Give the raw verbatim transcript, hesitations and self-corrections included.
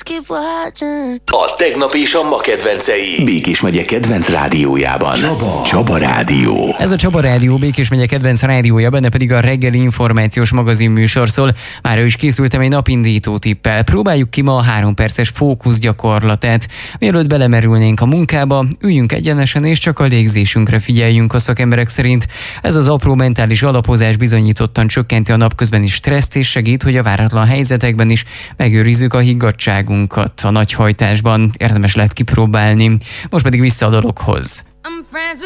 A tegnap és a ma kedvencei. Békés megye kedvenc rádiójában. Csaba. Csaba Rádió. Ez a Csaba Rádió, Békés megye kedvenc rádiója, benne pedig a reggeli információs magazin műsor szól. Mára is készültem egy napindító tippel. Próbáljuk ki ma a három perces fókusz gyakorlatát. Mielőtt belemerülnénk a munkába, üljünk egyenesen és csak a légzésünkre figyeljünk a szakemberek szerint. Ez az apró mentális alapozás bizonyítottan csökkenti a napközbeni stresszt és segít, hogy a váratlan helyzetekben is megőrizzük a higgadtságunkat a nagyhajtásban. Érdemes lehet kipróbálni. Most pedig vissza a dologhoz.